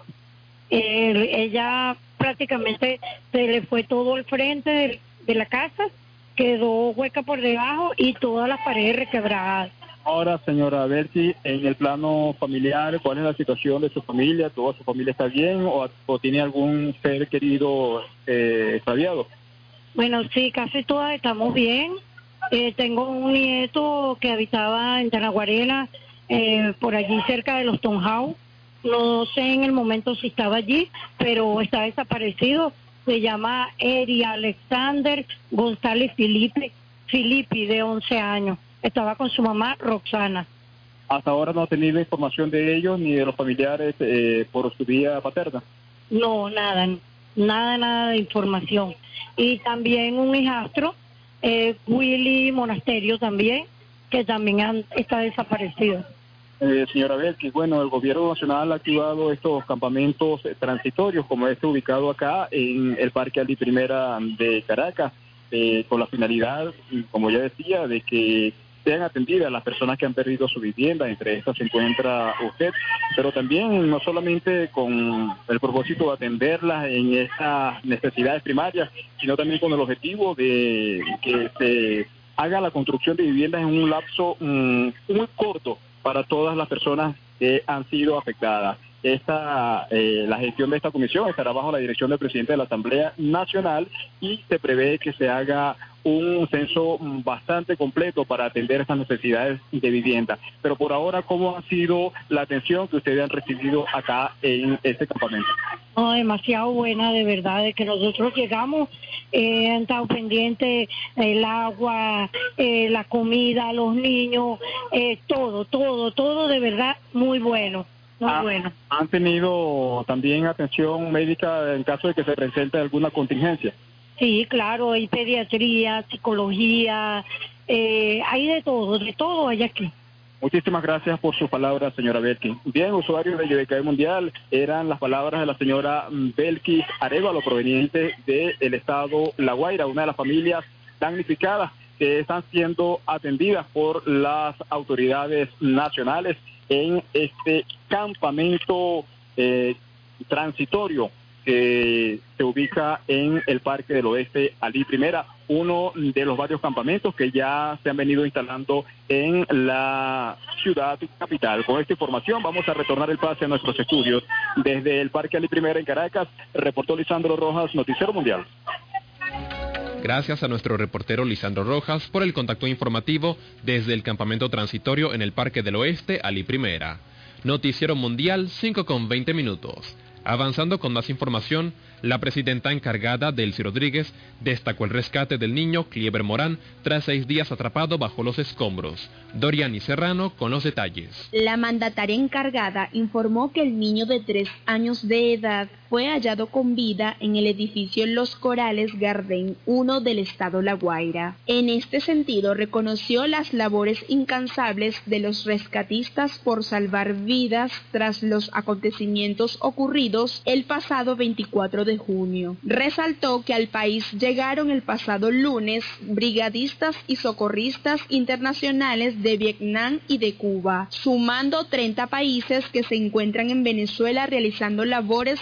Ella prácticamente se le fue todo el frente de la casa, quedó hueca por debajo y todas las paredes requebradas. Ahora, señora Berti, en el plano familiar, ¿cuál es la situación de su familia? ¿Toda su familia está bien o tiene algún ser querido extraviado? Bueno, sí, casi todas estamos bien. Tengo un nieto que habitaba en Tanaguarena, por allí cerca de los Tonjau. No sé en el momento si estaba allí, pero está desaparecido. Se llama Eri Alexander González Filippi, de 11 años. Estaba con su mamá, Roxana. ¿Hasta ahora no ha tenido información de ellos ni de los familiares por su vía paterna? No, nada de información. Y también un hijastro, Willy Monasterio también, que también está desaparecido. Señora Belkis, bueno, el gobierno nacional ha activado estos campamentos transitorios, como este ubicado acá en el Parque Ali Primera de Caracas, con la finalidad, como ya decía, de que sean atendidas las personas que han perdido su vivienda. Entre estas se encuentra usted, pero también no solamente con el propósito de atenderlas en estas necesidades primarias, sino también con el objetivo de que se haga la construcción de viviendas en un lapso muy corto para todas las personas que han sido afectadas. La gestión de esta comisión estará bajo la dirección del presidente de la Asamblea Nacional y se prevé que se haga un censo bastante completo para atender estas necesidades de vivienda. Pero por ahora, ¿cómo ha sido la atención que ustedes han recibido acá en este campamento? No, demasiado buena, de verdad, de que nosotros llegamos, han estado pendientes el agua, la comida, los niños, todo, de verdad, muy bueno. Bueno. ¿Han tenido también atención médica en caso de que se presente alguna contingencia? Sí, claro, hay pediatría, psicología, hay de todo hay aquí. Muchísimas gracias por sus palabras, señora Belkis. Bien, usuarios de YBKE Mundial, eran las palabras de la señora Belkis Arévalo, proveniente del estado La Guaira, una de las familias damnificadas que están siendo atendidas por las autoridades nacionales en este campamento transitorio que se ubica en el Parque del Oeste Ali Primera, uno de los varios campamentos que ya se han venido instalando en la ciudad capital. Con esta información vamos a retornar el pase a nuestros estudios. Desde el Parque Ali Primera en Caracas, reportó Lisandro Rojas, Noticiero Mundial. Gracias a nuestro reportero Lisandro Rojas por el contacto informativo desde el campamento transitorio en el Parque del Oeste Ali Primera. Noticiero Mundial 5:20. Avanzando con más información, la presidenta encargada, Delcy Rodríguez, destacó el rescate del niño Clieber Morán tras 6 días atrapado bajo los escombros. Doriani Serrano con los detalles. La mandataria encargada informó que el niño de 3 años de edad fue hallado con vida en el edificio Los Corales Garden 1 del estado La Guaira. En este sentido, reconoció las labores incansables de los rescatistas por salvar vidas tras los acontecimientos ocurridos el pasado 24 de junio. Resaltó que al país llegaron el pasado lunes brigadistas y socorristas internacionales de Vietnam y de Cuba, sumando 30 países que se encuentran en Venezuela realizando labores para salvar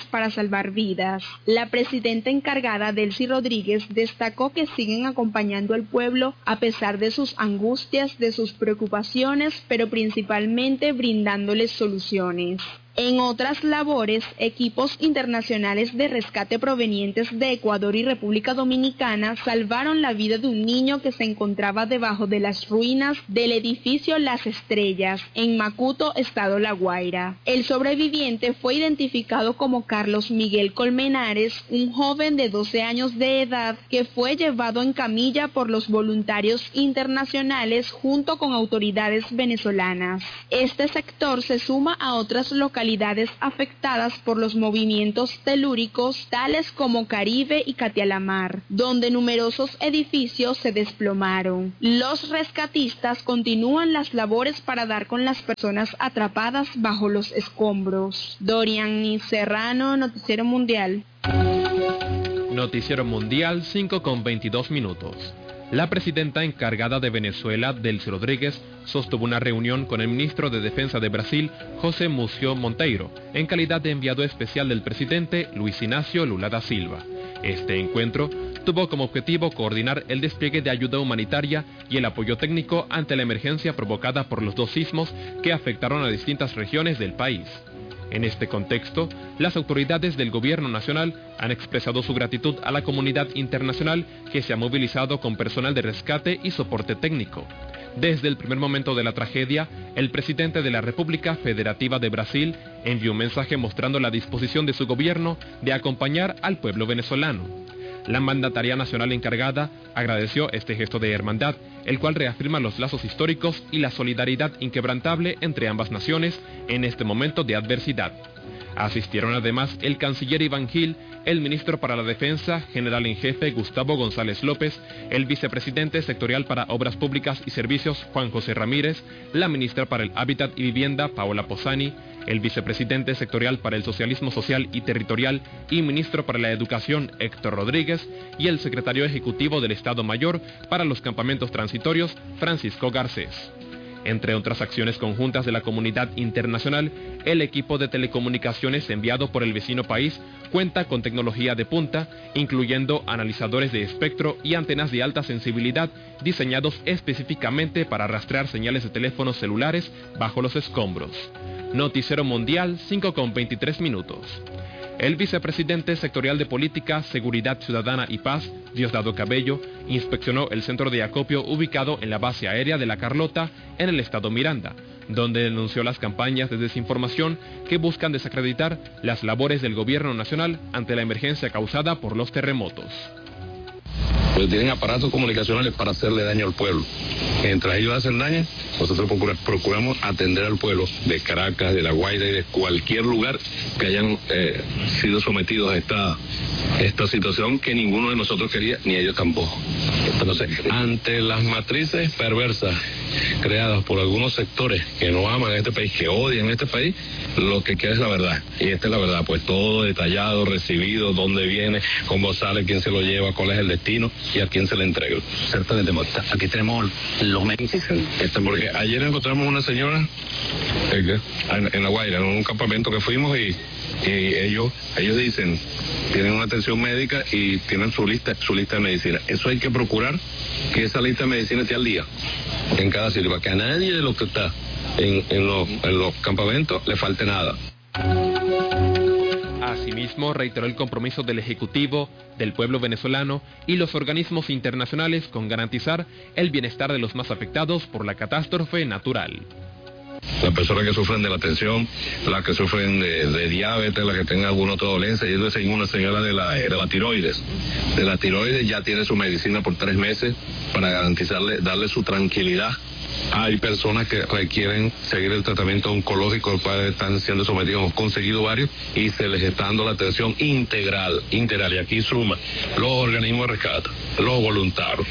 salvar vidas. La presidenta encargada, Delcy Rodríguez, destacó que siguen acompañando al pueblo a pesar de sus angustias, de sus preocupaciones, pero principalmente brindándoles soluciones. En otras labores, equipos internacionales de rescate provenientes de Ecuador y República Dominicana salvaron la vida de un niño que se encontraba debajo de las ruinas del edificio Las Estrellas, en Macuto, estado La Guaira. El sobreviviente fue identificado como Carlos Miguel Colmenares, un joven de 12 años de edad que fue llevado en camilla por los voluntarios internacionales junto con autoridades venezolanas. Este sector se suma a otras localidades afectadas por los movimientos telúricos tales como Caribe y Catialamar, donde numerosos edificios se desplomaron. Los rescatistas continúan las labores para dar con las personas atrapadas bajo los escombros. Dorian Serrano, Noticiero Mundial. Noticiero Mundial, 5:22. La presidenta encargada de Venezuela, Delcy Rodríguez, sostuvo una reunión con el ministro de Defensa de Brasil, José Múcio Monteiro, en calidad de enviado especial del presidente Luis Inácio Lula da Silva. Este encuentro tuvo como objetivo coordinar el despliegue de ayuda humanitaria y el apoyo técnico ante la emergencia provocada por los 2 sismos que afectaron a distintas regiones del país. En este contexto, las autoridades del gobierno nacional han expresado su gratitud a la comunidad internacional que se ha movilizado con personal de rescate y soporte técnico. Desde el primer momento de la tragedia, el presidente de la República Federativa de Brasil envió un mensaje mostrando la disposición de su gobierno de acompañar al pueblo venezolano. La mandataria nacional encargada agradeció este gesto de hermandad, el cual reafirma los lazos históricos y la solidaridad inquebrantable entre ambas naciones en este momento de adversidad. Asistieron además el canciller Iván Gil, el ministro para la Defensa, general en jefe Gustavo González López, el vicepresidente sectorial para Obras Públicas y Servicios Juan José Ramírez, la ministra para el Hábitat y Vivienda Paola Posani, el vicepresidente sectorial para el Socialismo Social y Territorial y ministro para la Educación Héctor Rodríguez y el secretario ejecutivo del Estado Mayor para los Campamentos Transitorios Francisco Garcés. Entre otras acciones conjuntas de la comunidad internacional, el equipo de telecomunicaciones enviado por el vecino país cuenta con tecnología de punta, incluyendo analizadores de espectro y antenas de alta sensibilidad diseñados específicamente para rastrear señales de teléfonos celulares bajo los escombros. Noticiero Mundial, 5:23. El vicepresidente sectorial de Política, Seguridad Ciudadana y Paz, Diosdado Cabello, inspeccionó el centro de acopio ubicado en la base aérea de La Carlota, en el estado Miranda, donde denunció las campañas de desinformación que buscan desacreditar las labores del gobierno nacional ante la emergencia causada por los terremotos. Pues tienen aparatos comunicacionales para hacerle daño al pueblo. Mientras ellos hacen daño, nosotros procuramos atender al pueblo de Caracas, de La Guaira y de cualquier lugar que hayan sido sometidos a esta situación que ninguno de nosotros quería, ni ellos tampoco. Entonces, ante las matrices perversas creadas por algunos sectores que no aman a este país, que odian a este país, lo que queda es la verdad. Y esta es la verdad, pues todo detallado, recibido, dónde viene, cómo sale, quién se lo lleva, cuál es el destino y a quién se le entrega. Ciertamente, aquí tenemos los medios. Porque ayer encontramos una señora en La Guaira, en un campamento que fuimos y ellos dicen, tienen una atención médica y tienen su lista de medicina. Eso hay que procurar que esa lista de medicina esté al día en cada sitio, para que a nadie de los que está en los campamentos le falte nada. Asimismo, reiteró el compromiso del Ejecutivo, del pueblo venezolano y los organismos internacionales con garantizar el bienestar de los más afectados por la catástrofe natural. Las personas que sufren de la tensión, las que sufren de diabetes, las que tengan alguna otra dolencia, y entonces una señora de la tiroides. De la tiroides ya tiene su medicina por 3 meses para darle su tranquilidad. Hay personas que requieren seguir el tratamiento oncológico, al cual están siendo sometidos, hemos conseguido varios, y se les está dando la atención integral, y aquí suma los organismos de rescate, los voluntarios,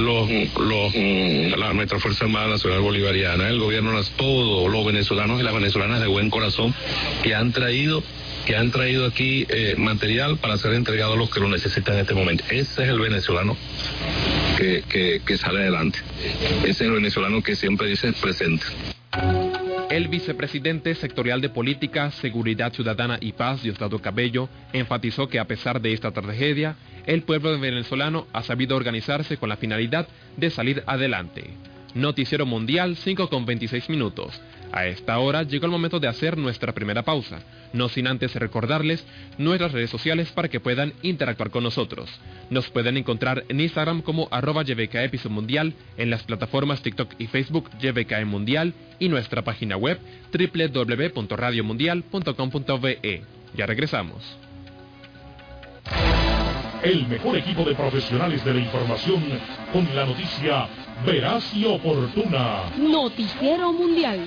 nuestra Fuerza Armada Nacional Bolivariana, el gobierno, todos los venezolanos y las venezolanas de buen corazón que han traído aquí material para ser entregado a los que lo necesitan en este momento. Ese es el venezolano que sale adelante. Ese es el venezolano que siempre dice presente. El vicepresidente sectorial de Política, Seguridad Ciudadana y Paz, Diosdado Cabello, enfatizó que a pesar de esta tragedia, el pueblo venezolano ha sabido organizarse con la finalidad de salir adelante. Noticiero Mundial, 5:26. A esta hora llegó el momento de hacer nuestra primera pausa, no sin antes recordarles nuestras redes sociales para que puedan interactuar con nosotros. Nos pueden encontrar en Instagram como @YBKE_Mundial, en las plataformas TikTok y Facebook YBKE Mundial y nuestra página web www.radiomundial.com.be. Ya regresamos. El mejor equipo de profesionales de la información con la noticia veraz y oportuna. Noticiero Mundial.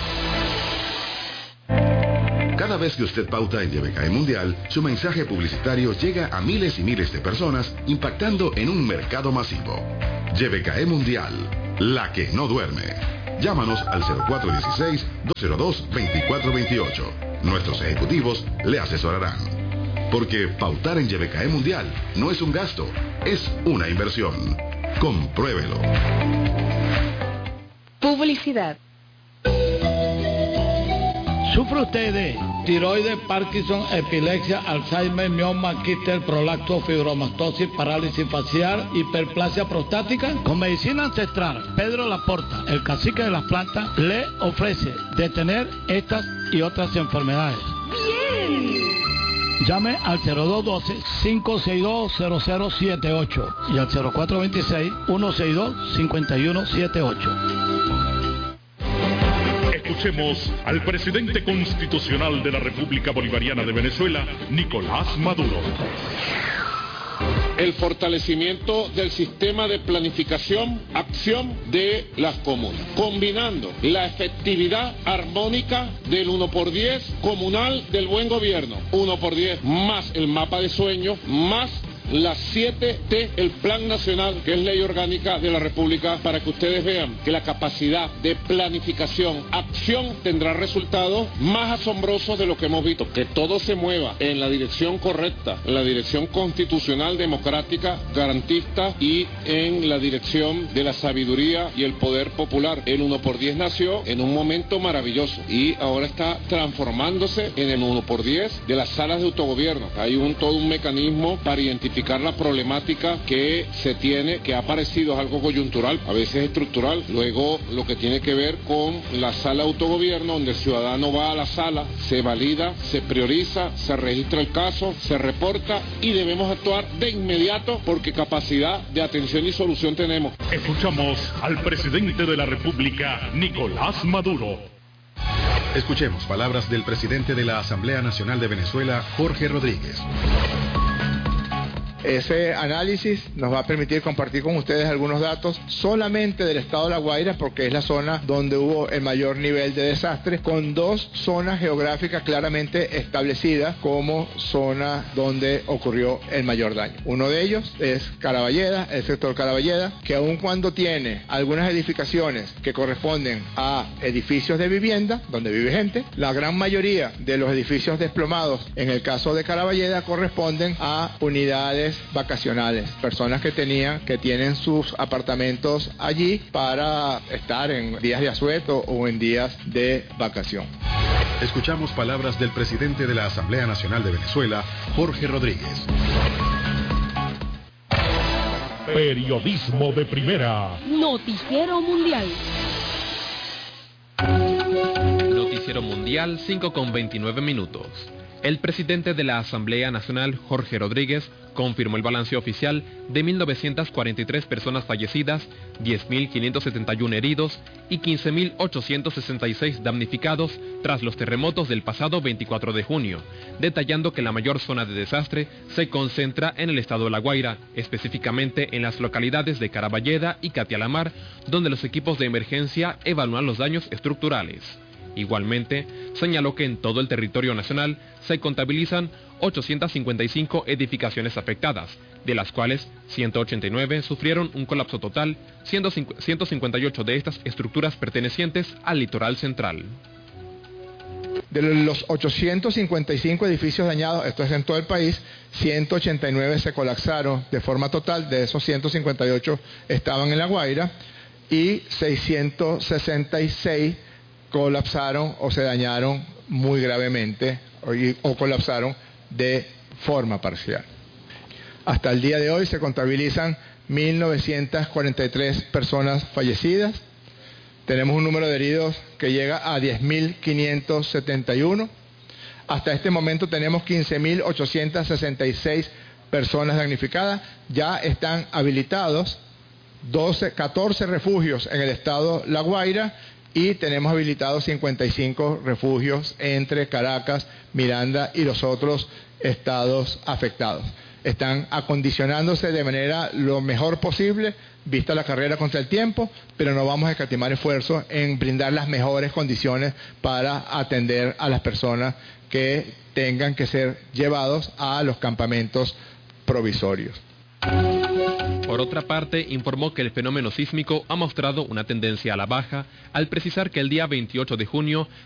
Cada vez que usted pauta en YBKE Mundial, su mensaje publicitario llega a miles y miles de personas, impactando en un mercado masivo. YBKE Mundial, la que no duerme. Llámanos al 0416-202-2428. Nuestros ejecutivos le asesorarán. Porque pautar en YBKE Mundial no es un gasto, es una inversión. Compruébelo. Publicidad. ¿Sufre usted de tiroides, Parkinson, epilepsia, Alzheimer, mioma, quiste, prolapso, fibromastosis, parálisis facial, hiperplasia prostática? Con medicina ancestral, Pedro Laporta, el cacique de las plantas, le ofrece detener estas y otras enfermedades. ¡Bien! Llame al 0212-562-0078 y al 0426-162-5178. Escuchemos al presidente constitucional de la República Bolivariana de Venezuela, Nicolás Maduro. El fortalecimiento del sistema de planificación, acción de las comunas, combinando la efectividad armónica del 1x10 comunal del buen gobierno, 1x10 más el mapa de sueños, más las 7T, el Plan Nacional, que es ley orgánica de la República, para que ustedes vean que la capacidad de planificación, acción, tendrá resultados más asombrosos de lo que hemos visto. Que todo se mueva en la dirección correcta, en la dirección constitucional, democrática, garantista y en la dirección de la sabiduría y el poder popular. El 1x10 nació en un momento maravilloso y ahora está transformándose en el 1x10 de las salas de autogobierno. Hay todo un mecanismo para identificar la problemática que se tiene, que ha aparecido, es algo coyuntural, a veces estructural. Luego lo que tiene que ver con la sala de autogobierno, donde el ciudadano va a la sala, se valida, se prioriza, se registra el caso, se reporta y debemos actuar de inmediato porque capacidad de atención y solución tenemos. Escuchamos al presidente de la República, Nicolás Maduro. Escuchemos palabras del presidente de la Asamblea Nacional de Venezuela, Jorge Rodríguez. Ese análisis nos va a permitir compartir con ustedes algunos datos solamente del estado de La Guaira, porque es la zona donde hubo el mayor nivel de desastre, con dos zonas geográficas claramente establecidas como zona donde ocurrió el mayor daño. Uno de ellos es Caraballeda, el sector Caraballeda, que aun cuando tiene algunas edificaciones que corresponden a edificios de vivienda, donde vive gente, la gran mayoría de los edificios desplomados en el caso de Caraballeda corresponden a unidades vacacionales, personas que tienen sus apartamentos allí para estar en días de asueto o en días de vacación. Escuchamos palabras del presidente de la Asamblea Nacional de Venezuela, Jorge Rodríguez. Periodismo de primera. Noticiero Mundial. Noticiero Mundial, 5:29. El presidente de la Asamblea Nacional, Jorge Rodríguez, confirmó el balance oficial de 1.943 personas fallecidas, 10.571 heridos y 15.866 damnificados tras los terremotos del pasado 24 de junio, detallando que la mayor zona de desastre se concentra en el estado de La Guaira, específicamente en las localidades de Caraballeda y Catialamar, donde los equipos de emergencia evalúan los daños estructurales. Igualmente, señaló que en todo el territorio nacional se contabilizan 855 edificaciones afectadas, de las cuales 189 sufrieron un colapso total, siendo 158 de estas estructuras pertenecientes al litoral central. De los 855 edificios dañados, esto es en todo el país, 189 se colapsaron de forma total, de esos 158 estaban en La Guaira y 666 colapsaron o se dañaron muy gravemente o colapsaron de forma parcial. Hasta el día de hoy se contabilizan 1.943 personas fallecidas. Tenemos un número de heridos que llega a 10.571. Hasta este momento tenemos 15.866 personas damnificadas. Ya están habilitados 14 refugios en el estado La Guaira y tenemos habilitados 55 refugios entre Caracas, Miranda y los otros estados afectados. Están acondicionándose de manera lo mejor posible, vista la carrera contra el tiempo, pero no vamos a escatimar esfuerzos en brindar las mejores condiciones para atender a las personas que tengan que ser llevados a los campamentos provisorios. Por otra parte, informó que el fenómeno sísmico ha mostrado una tendencia a la baja al precisar que el día 28 de junio